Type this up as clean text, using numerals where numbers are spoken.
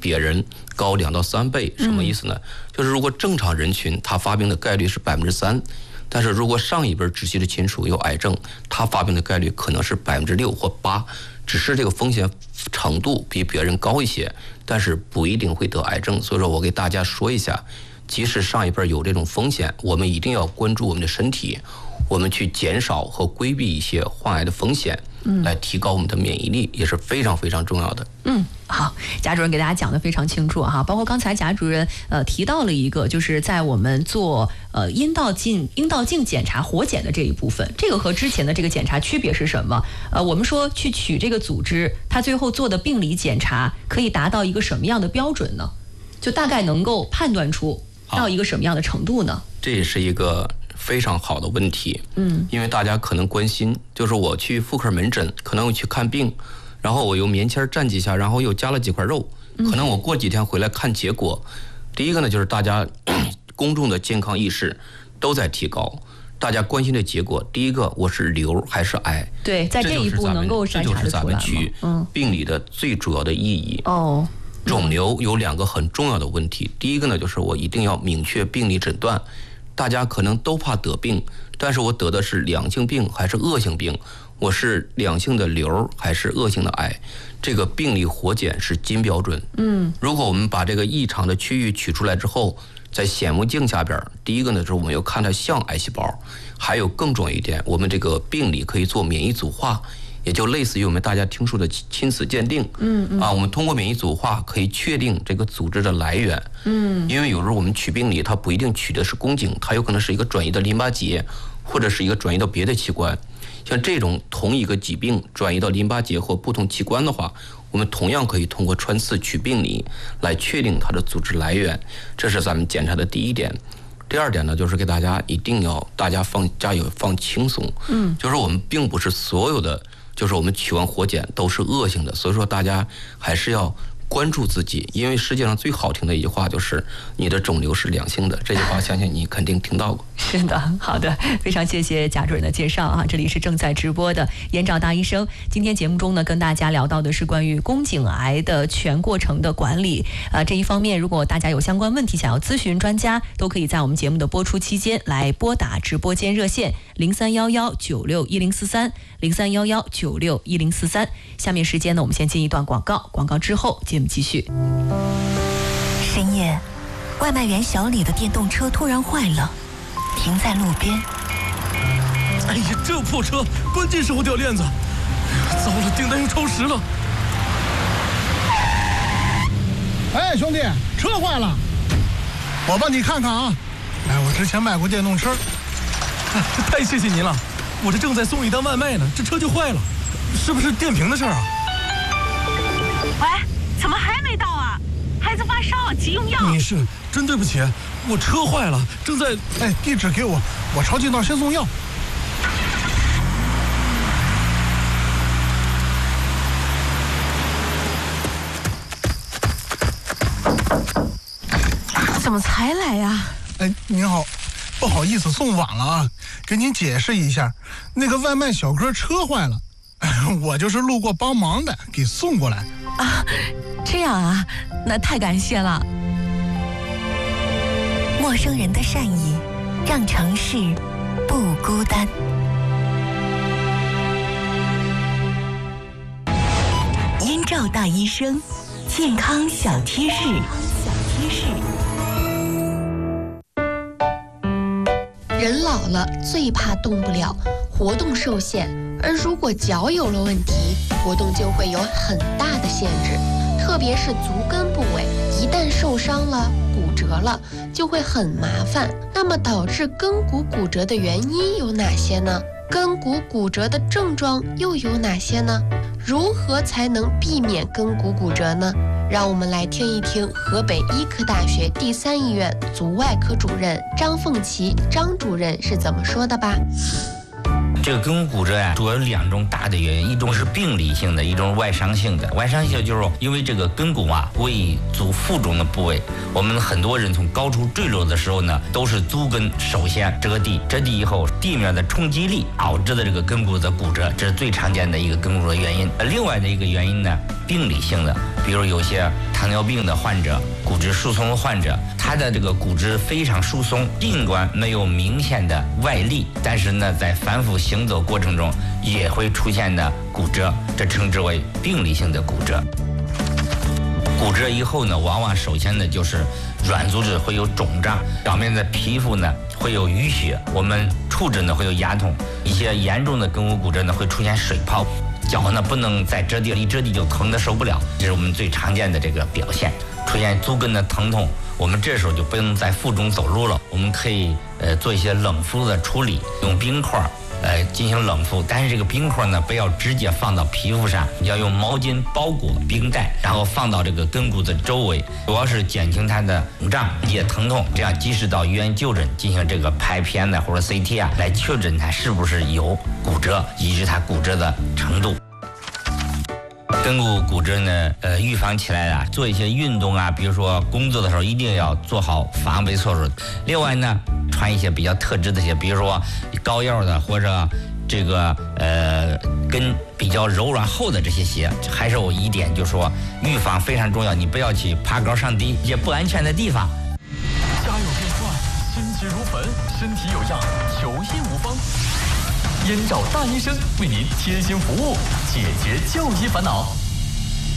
别人高2到3倍。什么意思呢？就是如果正常人群他发病的概率是3%，但是如果上一辈直系的亲属有癌症，他发病的概率可能是6%或8%，只是这个风险程度比别人高一些，但是不一定会得癌症。所以说我给大家说一下，即使上一辈有这种风险，我们一定要关注我们的身体，我们去减少和规避一些患癌的风险，来提高我们的免疫力，也是非常非常重要的。 好，贾主任给大家讲得非常清楚哈，包括刚才贾主任提到了一个，就是在我们做阴道镜检查活检的这一部分，这个和之前的这个检查区别是什么？我们说去取这个组织，它最后做的病理检查可以达到一个什么样的标准呢？就大概能够判断出到一个什么样的程度呢？ 这也是一个非常好的问题。因为大家可能关心，就是我去妇科门诊，可能我去看病，然后我又棉签站几下，然后又加了几块肉，可能我过几天回来看结果。第一个呢，就是大家公众的健康意识都在提高，大家关心的结果，第一个我是瘤还是癌？ 对，在这一步能够筛查得出来吗？这就是咱们取病理的最主要的意义。肿瘤有2个很重要的问题，第一个呢，就是我一定要明确病理诊断。大家可能都怕得病，但是我得的是良性病还是恶性病？我是良性的瘤还是恶性的癌？这个病理活检是金标准。如果我们把这个异常的区域取出来之后，在显微镜下边，第一个呢就是我们要看它像癌细胞，还有更重要一点，我们这个病理可以做免疫组化，也就类似于我们大家听说的亲子鉴定。我们通过免疫组化可以确定这个组织的来源。因为有时候我们取病理，它不一定取的是宫颈，它有可能是一个转移的淋巴结，或者是一个转移到别的器官。像这种同一个疾病转移到淋巴结或不同器官的话，我们同样可以通过穿刺取病理来确定它的组织来源。这是咱们检查的第一点。第二点呢，就是给大家一定要大家放轻松。就是我们并不是所有的，就是我们取完活检都是恶性的，所以说大家还是要关注自己，因为世界上最好听的一句话就是你的肿瘤是良性的，这句话相信你肯定听到过。 是的，好的，非常谢谢贾主任的介绍啊！这里是正在直播的燕赵大医生。今天节目中呢，跟大家聊到的是关于宫颈癌的全过程的管理这一方面，如果大家有相关问题想要咨询专家，都可以在我们节目的播出期间来拨打直播间热线0311961043 0311961043。下面时间呢，我们先进一段广告，广告之后节目继续。 深夜，外卖员小李的电动车突然坏了，停在路边。 哎呀，这破车，关键时候掉链子，糟了，订单又超时了。 哎，兄弟，车坏了，我帮你看看啊。哎，我之前卖过电动车。 太谢谢您了，我这正在送一单外卖呢，这车就坏了，是不是电瓶的事儿啊？ 喂，怎么还没到啊？孩子发烧，急用药。 你是真对不起，我车坏了，正在…… 哎，地址给我，我朝近道先送药。 怎么才来呀？ 哎，您好，不好意思送晚了啊，给您解释一下，那个外卖小哥车坏了，我就是路过帮忙的，给送过来。 啊，这样啊，那太感谢了。 陌生人的善意，让城市不孤单。燕赵大医生，健康小贴士。 人老了最怕动不了，活动受限，而如果脚有了问题，活动就会有很大的限制，特别是足跟部位，一旦受伤了、骨折了，就会很麻烦。那么导致跟骨骨折的原因有哪些呢？跟骨骨折的症状又有哪些呢？如何才能避免跟骨骨折呢？让我们来听一听河北医科大学第3医院足外科主任张凤琪张主任是怎么说的吧。 这个跟骨骨折呀，主要有2种大的原因，一种是病理性的，一种是外伤性的。外伤性就是因为这个跟骨啊为足腹中的部位，我们很多人从高处坠落的时候呢，都是足跟首先折地以后，地面的冲击力导致的这个跟骨的骨折，这是最常见的一个跟骨的原因。另外的一个原因呢，病理性的，比如有些他糖尿病的患者、骨质疏松的患者，他的这个骨质非常疏松，尽管没有明显的外力，但是呢，在反复行走过程中也会出现的骨折，这称之为病理性的骨折。骨折以后呢，往往首先呢就是软组织会有肿胀，表面的皮肤呢会有淤血，我们触诊呢会有牙痛，一些严重的跟骨骨折呢会出现水泡，脚呢不能再折地了，一折地就疼得受不了，这是我们最常见的这个表现。出现足跟的疼痛，我们这时候就不能在腹中走路了，我们可以做一些冷敷的处理，用冰块进行冷敷，但是这个冰块呢不要直接放到皮肤上，要用毛巾包裹冰袋，然后放到这个跟骨的周围，主要是减轻它的肿胀、解疼痛，这样及时到医院就诊进行这个拍片呢或者 CT 啊，来确诊它是不是有骨折，以及它骨折的程度。跟骨骨折呢，预防起来了，做一些运动啊，比如说工作的时候一定要做好防备措施。另外呢，穿一些比较特制的鞋，比如说高腰的或者这个跟比较柔软厚的这些鞋。还是有一点就是说，预防非常重要，你不要去爬高上低一些不安全的地方。 家有变幻，心急如焚，身体有恙，求医无方。燕赵大医生为您贴心服务，解决就医烦恼。